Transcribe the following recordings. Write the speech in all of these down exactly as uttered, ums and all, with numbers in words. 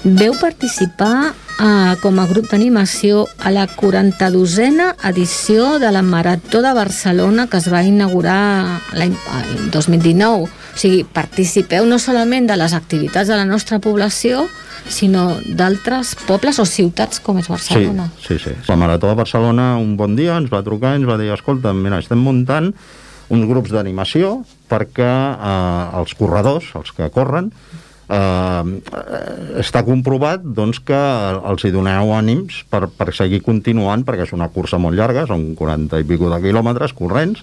Veu participar eh, com a grup d'animació a la quaranta-dosena edició de la Marató de Barcelona, que es va inaugurar l'any el dos mil dinou. O sigui, participeu no solament de les activitats de la nostra població, sinó d'altres pobles o ciutats com és Barcelona. Sí, sí, sí. La Marató de Barcelona un bon dia ens va trucar i ens va dir, escolta, mira, estem muntant uns grups d'animació perquè eh, els corredors, els que corren, eh, està comprovat doncs, que els hi doneu ànims per, per seguir continuant, perquè és una cursa molt llarga, són quaranta i pico de quilòmetres corrents,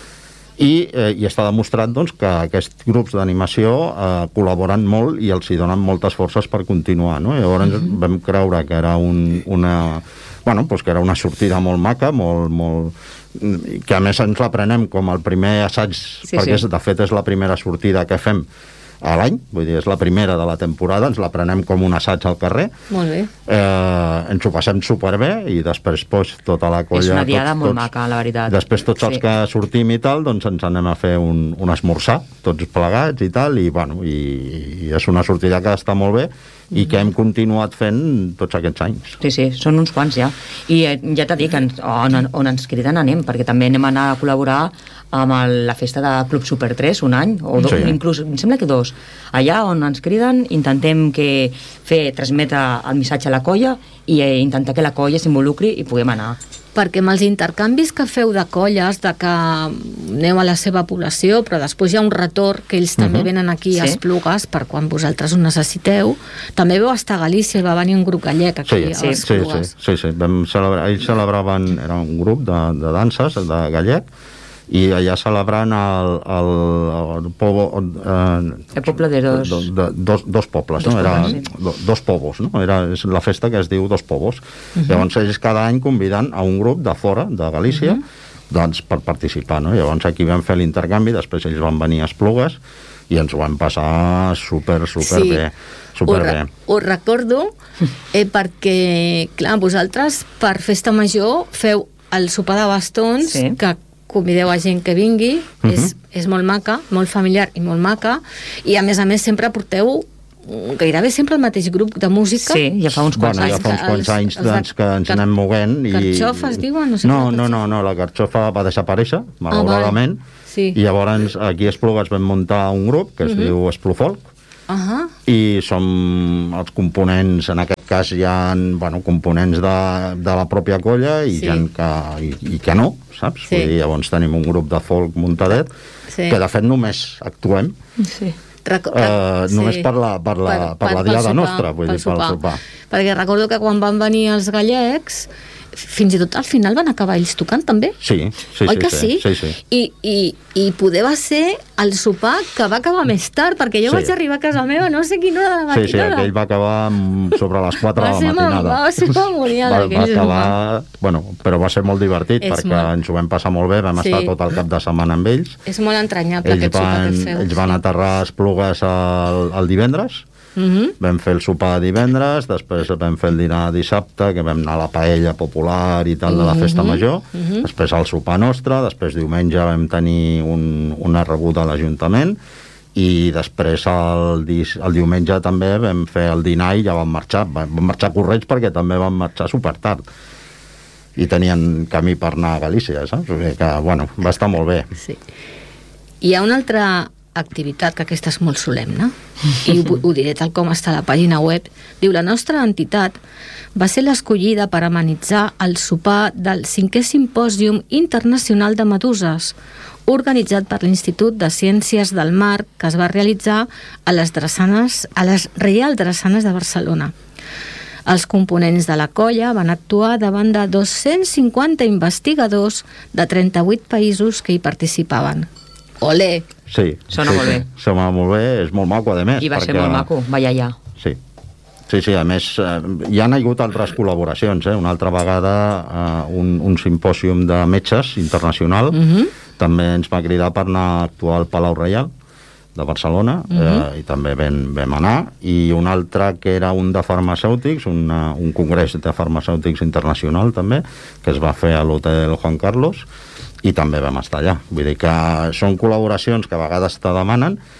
i, eh, i està demostrat doncs, que aquests grups d'animació eh, col·laboren molt i els hi donen moltes forces per continuar, no? I llavors mm-hmm. vam creure que era un, una, bueno, doncs que era una sortida molt maca, molt, molt, que a més ens la prenem com el primer assaig, sí, perquè sí. És, de fet és la primera sortida que fem a l'any, vull dir, és la primera de la temporada, ens la prenem com un assaig al carrer. Molt bé. Eh, ens ho passem superbé i després pues, tota la colla... És una diada tots, molt tots, maca, la veritat. Després tots sí. els que sortim i tal, doncs ens anem a fer un, un esmorzar, tots plegats i tal, i bueno, i, i és una sortida que està molt bé i mm-hmm. que hem continuat fent tots aquests anys. Sí, sí, són uns quants ja. I eh, ja t'he dit que ens, on, on ens criden anem, perquè també anem a anar a col·laborar amb el, la festa de Club Super tres un any, o do, sí. inclús, em sembla que dos. Allà on ens criden intentem que fer, transmetre el missatge a la colla i eh, intentar que la colla s'involucri i puguem anar. Perquè amb els intercanvis que feu de colles, de que aneu a la seva població, però després hi ha un retorn que ells també uh-huh. venen aquí sí. a Esplugues per quan vosaltres ho necessiteu. També veu estar a Galícia, va venir un grup gallec aquí sí, a sí, Esplugues. Sí, sí, sí. Vam celebrar, ells celebraven, era un grup de, de danses, de gallec, i allà celebrant el, el, el, povo, eh, el poble de dos de, de, dos, dos pobles, dos, no? Era, pobles, sí. do, dos povos, no? Era és la festa que es diu Dos Povos. Uh-huh. Llavors ells cada any convidant a un grup de fora, de Galícia, uh-huh. doncs per participar, no? Llavors aquí vam fer l'intercanvi, després ells van venir a Esplugues i ens ho vam passar super, super sí. bé. Super ho, bé. Ho recordo eh, perquè, clar, vosaltres per festa major feu el sopar de bastons sí. que convideu a gent que vingui, uh-huh. és, és molt maca, molt familiar i molt maca, i a més a més sempre porteu gairebé sempre el mateix grup de música. Sí, ja fa uns quants bueno, anys. Ja fa uns quants anys doncs, que ens car- anem moguent. I... Carxofa es diuen? No, sé no, no, no, no, la carxofa va desaparèixer, malauradament, ah, vale. sí. i llavors aquí a Esplugues vam muntar un grup que es uh-huh. diu Esplufolk, uh-huh. i som els components, en aquest cas hi ha bueno, components de, de la pròpia colla i sí. gent que, i, i que no, saps? Sí. Vull dir, llavors tenim un grup de folk muntadet sí. que de fet només actuem sí. Reco- uh, sí. només per la, per la, per, per la diada nostra, vull dir, pel sopar. Perquè recordo que quan van venir els gallecs fins i tot al final van acabar ells tocant també. Sí, sí, oi sí, que sí, sí? sí, sí. I, i, i poder va ser el sopar que va acabar més tard, perquè jo sí. vaig arribar a casa meva no sé quina hora de la matinada. Sí, sí, aquell va acabar sobre les quatre de la matinada. Va ser memorial va, aquell va acabar, bueno, però va ser molt divertit és perquè molt... ens ho vam passar molt bé, vam sí. estar tot el cap de setmana amb ells. És molt entranyable ells aquest van, sopar que feu. Ells van aterrar a Esplugues el, el divendres. Uh-huh. Vam fer el sopar divendres, després vam fer el dinar dissabte, que vam anar a la paella popular i tal de la festa uh-huh. major, uh-huh. després el sopar nostre, després diumenge vam tenir un, una rebuda a l'Ajuntament i després el, el diumenge també vam fer el dinar i ja vam marxar, vam marxar corrents perquè també vam marxar supertard i tenien camí per anar a Galícia, saps? O sigui que, bueno, va estar molt bé. Sí. Hi ha una altra activitat, que aquesta és molt solemne, i ho, ho diré tal com està a la pàgina web. Diu, la nostra entitat va ser l'escollida per amenitzar el sopar del cinquè simpòsium internacional de meduses, organitzat per l'Institut de Ciències del Mar, que es va realitzar a les drassanes, a les Reial Drassanes de Barcelona. Els components de la colla van actuar davant de dos-cents cinquanta investigadors de trenta-vuit països que hi participaven. Olé! Sí. Sona sí, molt bé. Sí. Sona molt bé, és molt maco, a més. I va perquè... ser molt maco, vaja ja. Sí. Sí, sí, a més, eh, hi han hagut altres col·laboracions, eh? Una altra vegada eh, un, un simpòsium de metges internacional, uh-huh. també ens va cridar per anar a actuar al Palau Reial de Barcelona, uh-huh. eh, i també vam, vam anar, i un altre que era un de farmacèutics, una, un congrés de farmacèutics internacional també, que es va fer a l'Hotel Juan Carlos, i també vam estar allà. Vull dir que són col·laboracions que a vegades te demanen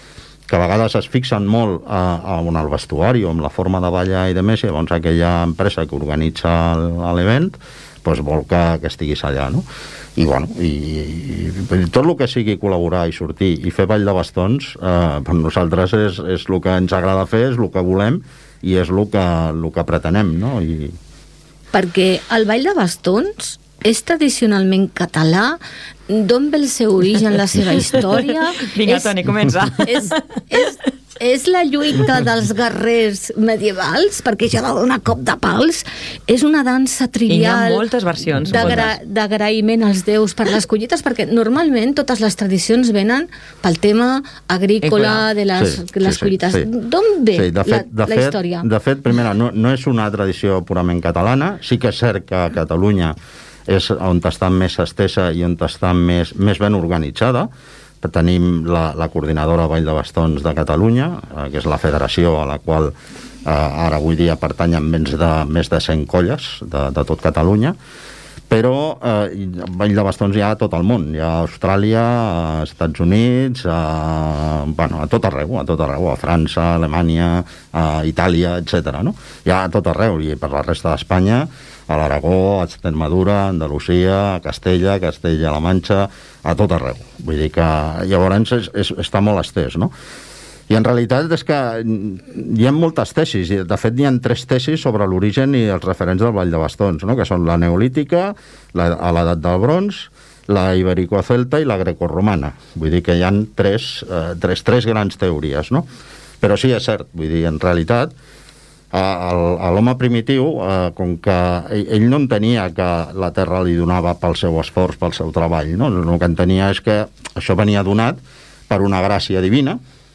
que a vegades es fixen molt a, a on el vestuari o amb la forma de ballar i de més, i llavors aquella empresa que organitza l'event doncs vol que, que estiguis allà, no? I, bueno, i, i tot el que sigui col·laborar i sortir i fer ball de bastons, eh, per nosaltres és, és el que ens agrada fer, és el que volem i és el que, el que pretenem, no? I... Perquè el ball de bastons és tradicionalment català, d'on ve el seu origen, la seva història? Vinga, és, Toni, comença. És, és, és la lluita dels guerrers medievals, perquè ja va donar cop de pals, és una dansa trivial... I hi ha moltes versions. D'agraïment als déus per les collites, perquè normalment totes les tradicions venen pel tema agrícola de les, sí, les sí, collites. Sí. D'on ve sí, de fet, la, de la fet, història? De fet, primera, no, no és una tradició purament catalana, sí que és cert que a Catalunya és on està més estesa i on està més, més ben organitzada. Tenim la, la coordinadora Ball de Bastons de Catalunya, eh, que és la federació a la qual eh, ara avui dia pertanyen més de, més de cent colles de, de tot Catalunya, però eh, Ball de Bastons hi ha a tot el món, hi ha a Austràlia, a Estats Units, a, bueno, a tot arreu, a tot arreu, a França, a Alemanya, a Itàlia, etcètera, no? Hi ha a tot arreu, i per la resta d'Espanya, a l'Aragó, a Extremadura, a Andalusia, a Castella, a Castella-La Manxa, a tot arreu. Vull dir que llavors és, és, està molt estès, no? I en realitat és que hi ha moltes tesis, i de fet hi ha tres tesis sobre l'origen i els referents del ball de bastons, no? Que són la neolítica, la, a l'edat del bronze, la iberico-celta i la grecorromana. Vull dir que hi ha tres, eh, tres, tres grans teories, no? Però sí, és cert, vull dir, en realitat, a l'home primitiu, eh, com que ell, ell no entenia que la terra li donava pel seu esforç, pel seu treball, no? El que entenia és que això venia donat per una gràcia divina,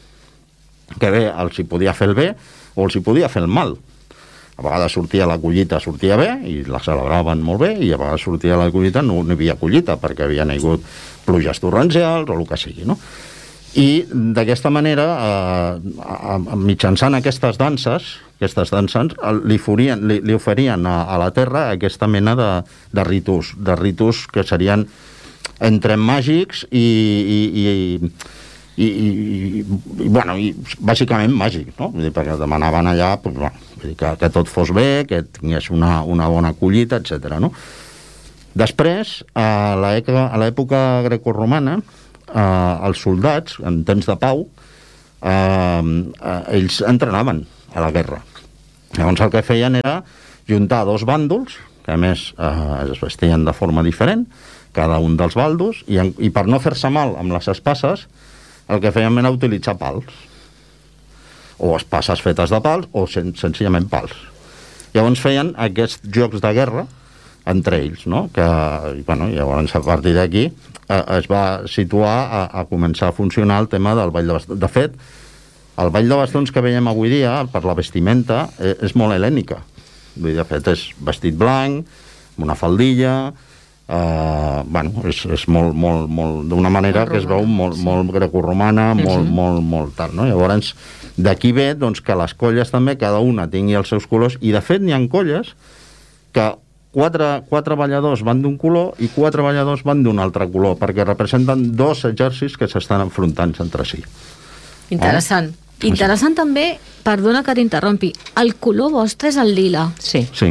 que bé els hi podia fer el bé o els hi podia fer el mal. A vegades sortia la collita, sortia bé, i la celebraven molt bé, i a vegades sortia la collita, no, no hi havia collita, perquè havien hagut pluges torrencials o el que sigui, no? I d'aquesta manera, eh, mitjançant aquestes danses, aquestes danses li, forien, li, li oferien a, a la Terra aquesta mena de, de ritus, de ritus que serien entre màgics i, i, i, i, i, i, bueno, i bàsicament màgics, no? Vull dir, perquè demanaven allà pues, bueno, vull dir, que, que tot fos bé, que tingués una, una bona collita, etcètera, no? Després, a l'època grecorromana, Uh, els soldats, en temps de pau, uh, uh, ells entrenaven a la guerra. Llavors el que feien era juntar dos bàndols, que a més uh, es vestien de forma diferent, cada un dels bàndols, i, en, i per no fer-se mal amb les espasses, el que feien era utilitzar pals. O espasses fetes de pals, o sen senzillament pals. Llavors feien aquests jocs de guerra entre ells, no? Que, bueno, llavors a partir d'aquí eh, es va situar a, a començar a funcionar el tema del ball de bastons. De fet, el ball de bastons que veiem avui dia, per la vestimenta, eh, és molt helènica. Vull dir, de fet, és vestit blanc, amb una faldilla, eh, bueno, és, és molt, molt, molt, d'una manera que es veu molt, sí. molt grecorromana, molt, uh -huh. molt, molt tal, no? Llavors, d'aquí ve, doncs, que les colles també, cada una tingui els seus colors, i de fet n'hi ha colles que Quatre, quatre balladors van d'un color i quatre balladors van d'un altre color, perquè representen dos exèrcits que s'estan enfrontant entre si. Interessant. Oh? Interessant també, perdona que t'interrompi, el color vostre és el lila. Sí. Sí.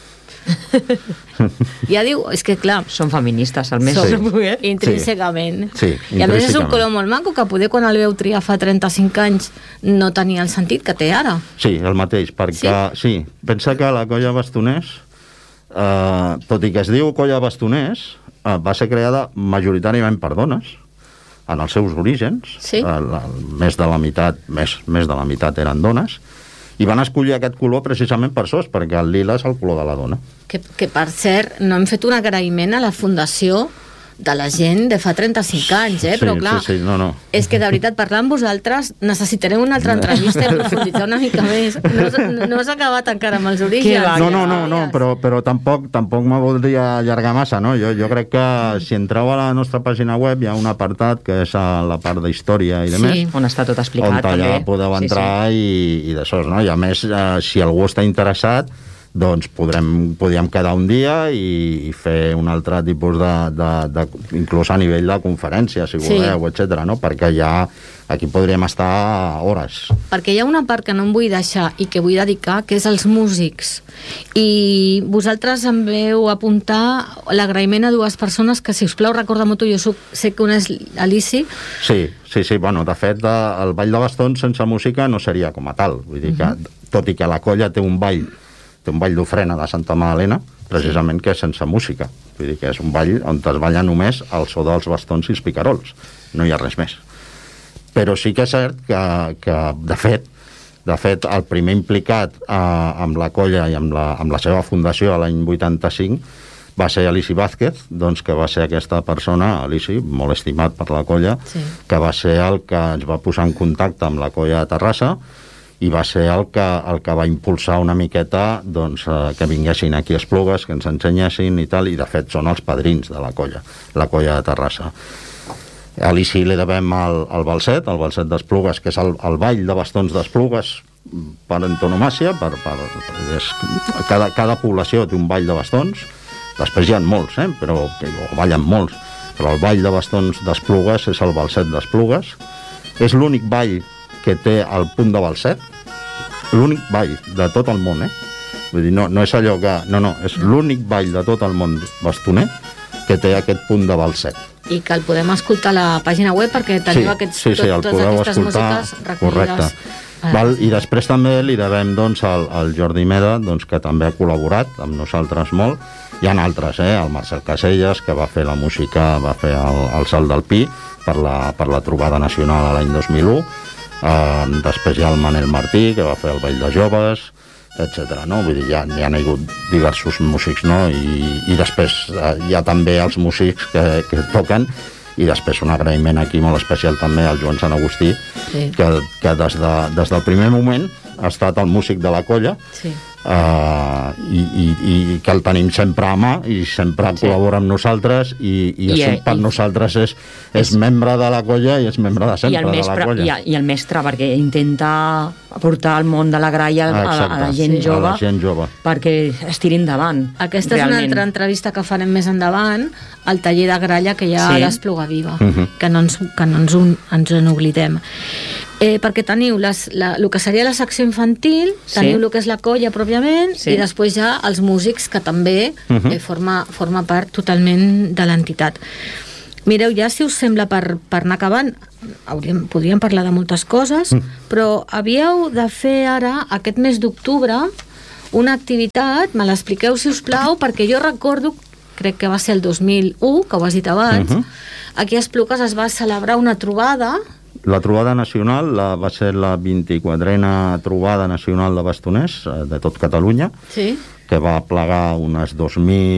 Ja diu, és que clar, són feministes, almenys som, sí. intrínsecament. Sí, sí, i a més és un color molt maco, que poder quan el veu triar fa trenta-cinc anys no tenia el sentit que té ara. Sí, el mateix, perquè sí, sí pensa que la colla Bastoners, Uh, tot i que es diu colla Bastoners, uh, va ser creada majoritàriament per dones en els seus orígens. Sí. Uh, la, més de la meitat més, més de la meitat eren dones, i van escollir aquest color precisament per això, perquè el lila és el color de la dona. Que, que per cert, no hem fet un agraïment a la fundació de la gent de fa trenta-cinc anys, eh? Sí, però clar, sí, sí, no, no. és que de veritat, parlar amb vosaltres necessitarem una altra entrevista i profunditzar una mica més. No, no has acabat encara amb els orígens. No, no, no, no però, però tampoc, tampoc me voldria allargar massa, no? Jo, jo crec que si entreu a la nostra pàgina web hi ha un apartat que és a la part d'història i de sí, més, on està tot explicat, on allà també. podeu entrar sí, sí. i, i d'això, no? I a més, eh, si algú està interessat, doncs podrem, podríem quedar un dia i, i fer un altre tipus de, de, de inclús a nivell de conferència, si voleu, sí. etcètera, no? Perquè ja aquí podríem estar hores. Perquè hi ha una part que no em vull deixar i que vull dedicar, que és els músics. I vosaltres em veu apuntar l'agraïment a dues persones que, si us plau, recorda-m'ho tu, jo soc, sé que una és Alici. Sí, sí, sí, bueno, de fet, el ball de bastons sense música no seria com a tal. Vull dir que, uh-huh. tot i que la colla té un ball té un ball d'ofrena de Santa Magdalena, precisament que és sense música. Vull dir que és un ball on es balla només el so dels bastons i els picarols. No hi ha res més. Però sí que és cert que, que de fet, de fet, el primer implicat eh, amb la colla i amb la, amb la seva fundació l'any vuitanta-cinc va ser Alici Vázquez, doncs, que va ser aquesta persona, Alici, molt estimat per la colla, sí. que va ser el que ens va posar en contacte amb la colla de Terrassa, i va ser el que, el que va impulsar una miqueta doncs, eh, que vinguessin aquí a Esplugues, que ens ensenyessin i tal, i de fet són els padrins de la colla, la colla de Terrassa. A Alici li devem el, el balset, el balset d'Esplugues, que és el, el ball de bastons d'Esplugues per antonomàcia, per, per, és, cada, cada població té un ball de bastons, després hi ha molts, eh, però o ballen molts, però el ball de bastons d'Esplugues és el balset d'Esplugues, és l'únic ball que té el punt de balset, l'únic ball de tot el món, eh? Vull dir, no, no és allò que... No, no, és l'únic ball de tot el món bastoner que té aquest punt de balset. I que el podem escoltar a la pàgina web perquè teniu sí, aquests, sí, sí, tot, totes aquestes escoltar, músiques recollides. Val, i després també li devem doncs, al, al Jordi Meda, doncs, que també ha col·laborat amb nosaltres molt. Hi ha altres, eh? El Marcel Caselles, que va fer la música, va fer el, el Salt del Pi per la, per la trobada nacional a l'any dos mil u. Uh, després hi ha el Manel Martí, que va fer el Ball de Joves, etcètera. No? Vull dir, hi ha, hi ha hagut diversos músics, no? I, i després uh, hi ha també els músics que, que toquen, i després un agraïment aquí molt especial també al Joan Sant Agustí, sí. que, que des, de, des del primer moment ha estat el músic de la colla, sí. uh, i, i, i que el tenim sempre a mà i sempre sí. col·labora amb nosaltres, i, i, I això per i, nosaltres és, és, és membre de la colla i és membre de sempre de la colla. I, I el mestre, perquè intenta aportar al món de la graia a, a, a la gent sí. jove, a la gent jove perquè es tiri endavant. Aquesta realment. És una altra entrevista que farem més endavant al taller de gralla que hi ha sí. a l'Espluga Viva, uh-huh. que no ens, que no ens, un, ens en oblidem. Eh, perquè teniu les, la, el que seria la secció infantil, teniu sí. el que és la colla pròpiament, sí. i després ja els músics, que també uh-huh. eh, forma, forma part totalment de l'entitat. Mireu, ja si us sembla per, per anar acabant, hauríem, podríem parlar de moltes coses, mm. però havíeu de fer ara, aquest mes d'octubre, una activitat, me l'expliqueu si us plau, perquè jo recordo, crec que va ser el dos mil u, que ho has dit abans, uh-huh. aquí a Esplugues es va celebrar una trobada. La trobada nacional la, va ser la vint-i-quatrena trobada nacional de bastoners de tot Catalunya, sí. que va plegar unes dos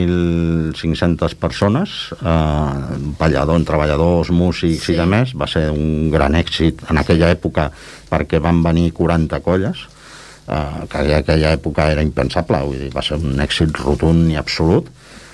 mil cinc-centes persones, eh, balladors, treballadors, músics sí. i demés. Va ser un gran èxit en aquella època perquè van venir quaranta colles, eh, que en aquella època era impensable, vull dir, va ser un èxit rotund i absolut.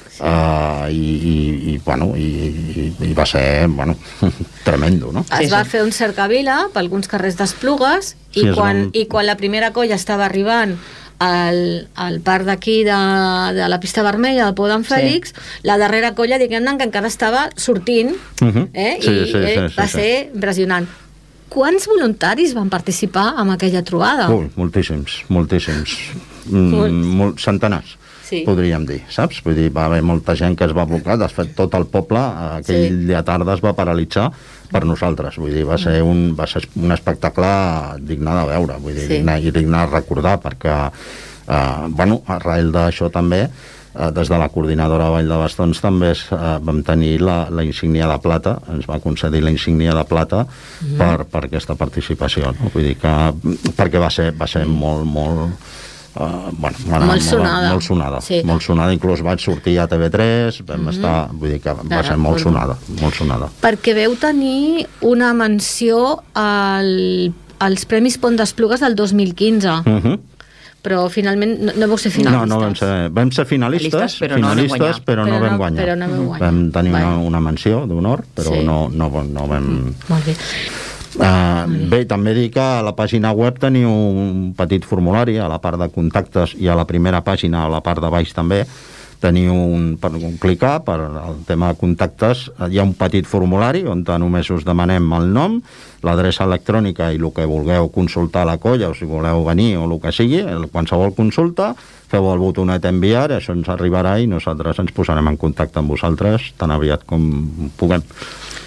Uh, i, i, i, bueno, i, i, i va ser bueno, tremendo, no? Es va fer un cercavila per alguns carrers d'Esplugues i, sí, quan, un... i quan la primera colla estava arribant al, al parc d'aquí de, de la pista vermella del Pou d'en Fèlix, sí. la darrera colla, diguem-ne, que encara estava sortint, uh-huh. eh? sí, i sí, eh, sí, va sí, ser sí. impressionant. Quants voluntaris van participar en aquella trobada? Ui, moltíssims, moltíssims. Mm, molt, centenars. Sí. Podríem dir, saps? Vull dir, va haver molta gent que es va blocar, de fet tot el poble aquell sí. dia tarda es va paralitzar per nosaltres, vull dir, va ser un, va ser un espectacle digne de veure, vull dir, sí. digne, i digne de recordar, perquè eh, bueno, arrel d'això també eh, des de la coordinadora Vall de Bastons també es, eh, vam tenir la, la insígnia de plata, ens va concedir la insígnia de plata mm. per, per aquesta participació, no? Vull dir que perquè va ser, va ser molt, molt Uh, bueno, molt, molt sonada, molt sonada, sí. molt sonada, inclús vaig sortir a T V tres, vam mm-hmm. estar, vull dir que va Clar, ser molt sonada, molt sonada. Perquè veu tenir una menció al, als Premis Pont d'Esplugues del dos mil quinze. Mm-hmm. Però finalment no, no vau ser finalistes. No, no vam ser, vam ser finalistes, però, finalistes, no, però, però no vam no, guanyar. Però no vam, guanyar. Vam tenir una, una menció d'honor, però sí. no, no, no vam... Molt bé. Uh, bé, també dic que a la pàgina web teniu un petit formulari a la part de contactes i a la primera pàgina, a la part de baix també, teniu un, per un clicar per el tema de contactes, hi ha un petit formulari on només us demanem el nom, l'adreça electrònica i el que vulgueu consultar a la colla, o si voleu venir o el que sigui, qualsevol consulta, feu el botonet enviar, això ens arribarà i nosaltres ens posarem en contacte amb vosaltres tan aviat com puguem.